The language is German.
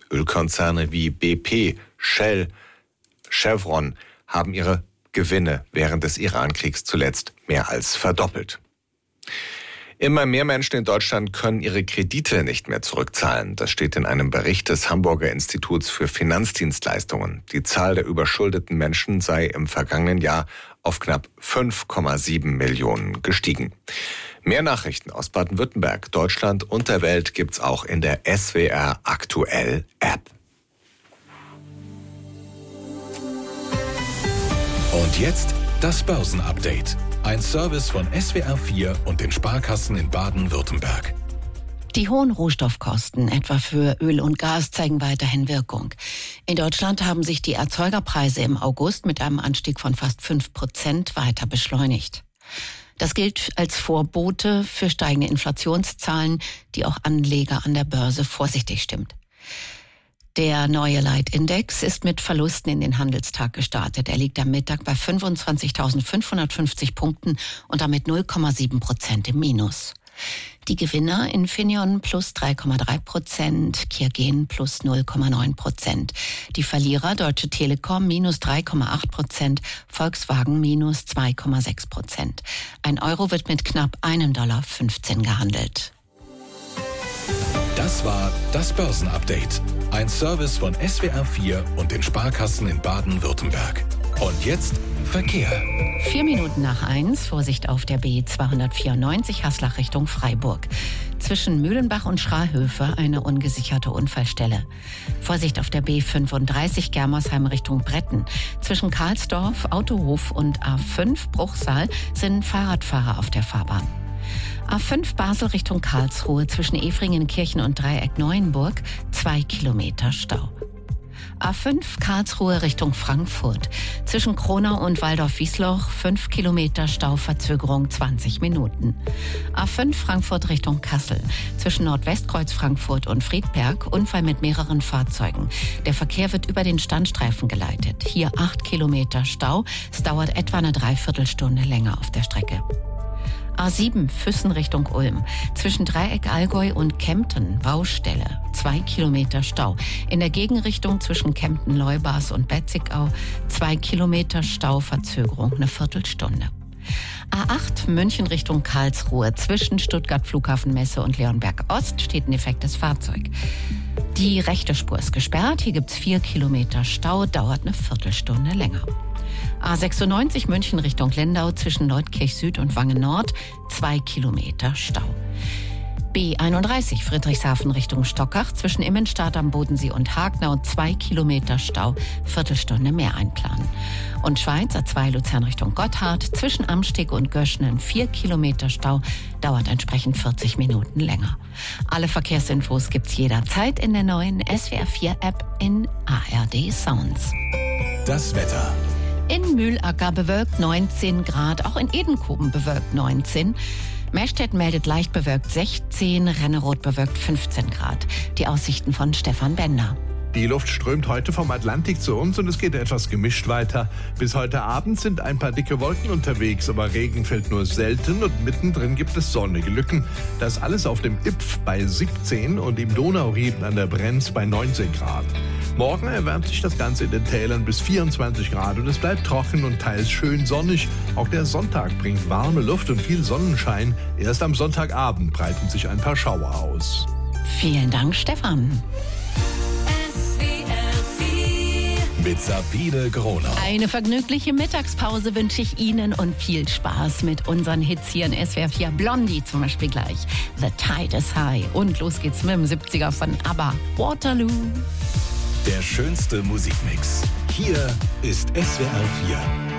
Ölkonzerne wie BP, Shell, Chevron haben ihre Gewinne während des Iran-Kriegs zuletzt mehr als verdoppelt. Immer mehr Menschen in Deutschland können ihre Kredite nicht mehr zurückzahlen. Das steht in einem Bericht des Hamburger Instituts für Finanzdienstleistungen. Die Zahl der überschuldeten Menschen sei im vergangenen Jahr auf knapp 5,7 Millionen gestiegen. Mehr Nachrichten aus Baden-Württemberg, Deutschland und der Welt gibt's auch in der SWR Aktuell App. Und jetzt das Börsenupdate. Ein Service von SWR4 und den Sparkassen in Baden-Württemberg. Die hohen Rohstoffkosten, etwa für Öl und Gas, zeigen weiterhin Wirkung. In Deutschland haben sich die Erzeugerpreise im August mit einem Anstieg von fast 5% weiter beschleunigt. Das gilt als Vorbote für steigende Inflationszahlen, die auch Anleger an der Börse vorsichtig stimmt. Der neue Leitindex ist mit Verlusten in den Handelstag gestartet. Er liegt am Mittag bei 25.550 Punkten und damit 0,7% im Minus. Die Gewinner Infineon plus 3,3%, Kirgen plus 0,9%. Die Verlierer Deutsche Telekom minus 3,8%, Volkswagen minus 2,6%. Ein Euro wird mit knapp $1,15 gehandelt. Das war das Börsenupdate. Ein Service von SWR4 und den Sparkassen in Baden-Württemberg. Und jetzt Verkehr. 1:04, Vorsicht auf der B294 Haslach Richtung Freiburg. Zwischen Mühlenbach und Schrahöfe eine ungesicherte Unfallstelle. Vorsicht auf der B35 Germersheim Richtung Bretten. Zwischen Karlsdorf, Autohof und A5 Bruchsal sind Fahrradfahrer auf der Fahrbahn. A5 Basel Richtung Karlsruhe zwischen Efringenkirchen und Dreieck Neuenburg 2 Kilometer Stau. A5 Karlsruhe Richtung Frankfurt zwischen Kronau und Waldorf-Wiesloch 5 Kilometer Stauverzögerung 20 Minuten. A5 Frankfurt Richtung Kassel zwischen Nordwestkreuz Frankfurt und Friedberg Unfall mit mehreren Fahrzeugen. Der Verkehr wird über den Standstreifen geleitet. Hier 8 Kilometer Stau. Es dauert etwa eine Dreiviertelstunde länger auf der Strecke. A7 Füssen Richtung Ulm. Zwischen Dreieck Allgäu und Kempten Baustelle. 2 Kilometer Stau. In der Gegenrichtung zwischen Kempten-Leubas und Betzigau 2 Kilometer Stauverzögerung, eine Viertelstunde. A8 München Richtung Karlsruhe. Zwischen Stuttgart Flughafenmesse und Leonberg Ost steht ein defektes Fahrzeug. Die rechte Spur ist gesperrt. Hier gibt's 4 Kilometer Stau. Dauert eine Viertelstunde länger. A96 München Richtung Lindau zwischen Leutkirch Süd und Wangen Nord 2 Kilometer Stau. B31 Friedrichshafen Richtung Stockach zwischen Immenstadt am Bodensee und Hagnau 2 Kilometer Stau, Viertelstunde mehr einplanen. Und Schweiz A2 Luzern Richtung Gotthard zwischen Amsteg und Göschnen 4 Kilometer Stau, dauert entsprechend 40 Minuten länger. Alle Verkehrsinfos gibt's jederzeit in der neuen SWR4-App in ARD Sounds. Das Wetter. In Mühlacker bewölkt 19 Grad, auch in Edenkoben bewölkt 19. Meerstedt meldet leicht bewölkt 16, Renneroth bewölkt 15 Grad. Die Aussichten von Stefan Bender. Die Luft strömt heute vom Atlantik zu uns und es geht etwas gemischt weiter. Bis heute Abend sind ein paar dicke Wolken unterwegs, aber Regen fällt nur selten und mittendrin gibt es sonnige Lücken. Das alles auf dem Ipf bei 17 und im Donauried an der Brenz bei 19 Grad. Morgen erwärmt sich das Ganze in den Tälern bis 24 Grad und es bleibt trocken und teils schön sonnig. Auch der Sonntag bringt warme Luft und viel Sonnenschein. Erst am Sonntagabend breiten sich ein paar Schauer aus. Vielen Dank, Stefan. Mit Sabine Gronau. Eine vergnügliche Mittagspause wünsche ich Ihnen und viel Spaß mit unseren Hits hier in SWR4. Blondie zum Beispiel gleich. The Tide is High. Und los geht's mit dem 70er von ABBA. Waterloo. Der schönste Musikmix. Hier ist SWR4.